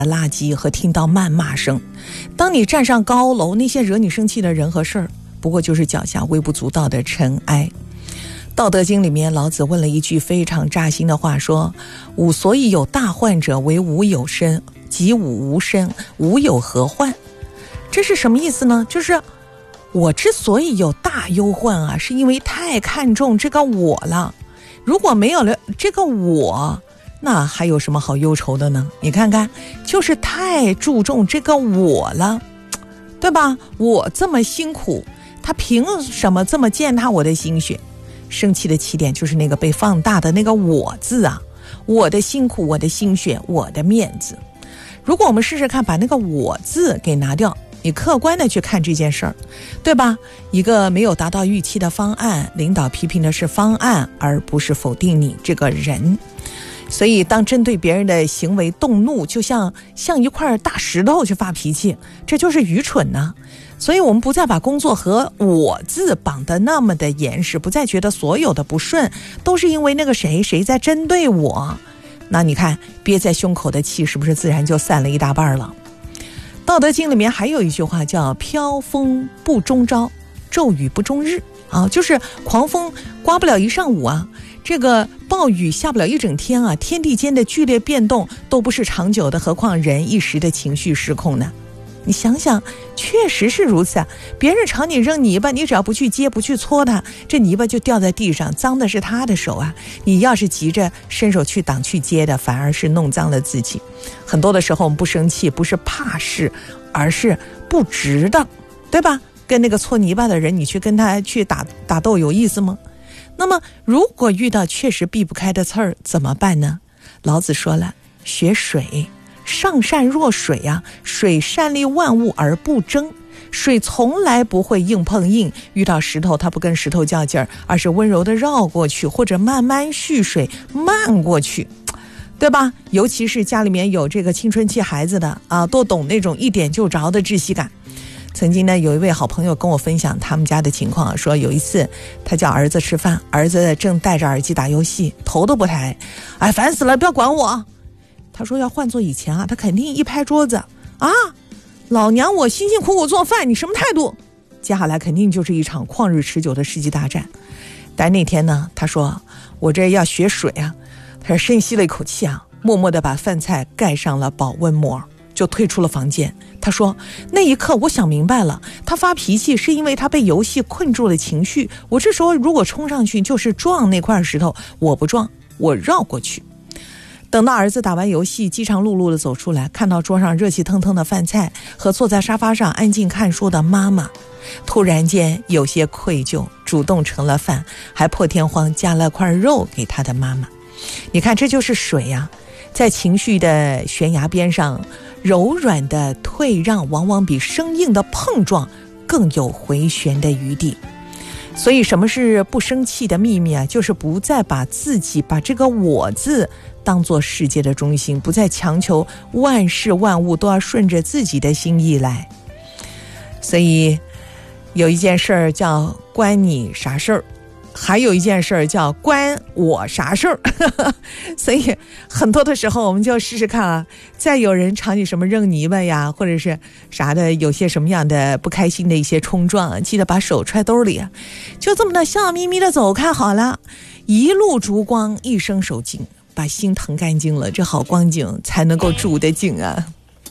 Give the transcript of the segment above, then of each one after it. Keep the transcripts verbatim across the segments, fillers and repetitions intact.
垃圾和听到谩骂声。当你站上高楼，那些惹你生气的人和事儿，不过就是脚下微不足道的尘埃。道德经里面老子问了一句非常扎心的话，说吾所以有大患者，为吾有身，及吾无身，吾有何患？这是什么意思呢？就是我之所以有大忧患啊，是因为太看重这个我了。如果没有了这个我，那还有什么好忧愁的呢？你看看，就是太注重这个我了，对吧？我这么辛苦，他凭什么这么践踏我的心血？生气的起点就是那个被放大的那个我字啊，我的辛苦，我的心血，我的面子。如果我们试试看把那个我字给拿掉，你客观的去看这件事儿，对吧？一个没有达到预期的方案，领导批评的是方案，而不是否定你这个人。所以当针对别人的行为动怒，就像像一块大石头去发脾气，这就是愚蠢呢、啊。所以我们不再把工作和我字绑得那么的严实，不再觉得所有的不顺都是因为那个谁谁在针对我。那你看憋在胸口的气是不是自然就散了一大半了？道德经里面还有一句话叫飘风不终朝，骤雨不终日啊，就是狂风刮不了一上午啊，这个暴雨下不了一整天啊，天地间的剧烈变动都不是长久的，何况人一时的情绪失控呢？你想想，确实是如此啊！别人朝你扔泥巴，你只要不去接，不去搓它，这泥巴就掉在地上，脏的是他的手啊！你要是急着伸手去挡去接的，反而是弄脏了自己。很多的时候我们不生气，不是怕事，而是不值得，对吧？跟那个搓泥巴的人，你去跟他去打打斗有意思吗？那么如果遇到确实避不开的刺儿，怎么办呢？老子说了，学水，上善若水啊，水善利万物而不争，水从来不会硬碰硬，遇到石头它不跟石头较劲儿，而是温柔的绕过去，或者慢慢蓄水漫过去，对吧？尤其是家里面有这个青春期孩子的啊，都懂那种一点就着的窒息感。曾经呢，有一位好朋友跟我分享他们家的情况，说有一次他叫儿子吃饭，儿子正戴着耳机打游戏，头都不抬，哎，烦死了，不要管我。他说要换做以前啊，他肯定一拍桌子啊，老娘我辛辛苦苦做饭，你什么态度？接下来肯定就是一场旷日持久的世纪大战。但那天呢，他说我这要学水啊，他深吸了一口气啊，默默地把饭菜盖上了保温膜，就退出了房间。他说那一刻我想明白了，他发脾气是因为他被游戏困住了情绪，我这时候如果冲上去就是撞那块石头，我不撞，我绕过去。等到儿子打完游戏饥肠辘辘地走出来，看到桌上热气腾腾的饭菜和坐在沙发上安静看书的妈妈，突然间有些愧疚，主动盛了饭，还破天荒加了块肉给他的妈妈。你看，这就是水呀、啊，在情绪的悬崖边上，柔软的退让往往比生硬的碰撞更有回旋的余地。所以什么是不生气的秘密啊？就是不再把自己把这个我字当作世界的中心，不再强求万事万物都要顺着自己的心意来。所以有一件事儿叫关你啥事儿，还有一件事儿叫关我啥事儿所以很多的时候我们就试试看啊，再有人朝你什么扔泥巴呀，或者是啥的，有些什么样的不开心的一些冲撞啊，记得把手揣兜里啊，就这么的笑眯眯的走开好了，一路烛光一生守静，把心腾干净了，这好光景才能够住得静啊。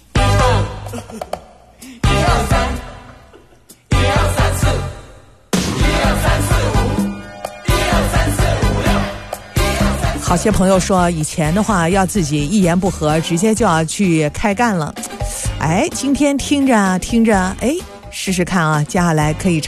一二三，一二三四，一二三四五，一二三四五六，一二三四。好些朋友说，以前的话要自己一言不合直接就要去开干了，哎，今天听着听着，哎，试试看啊，接下来可以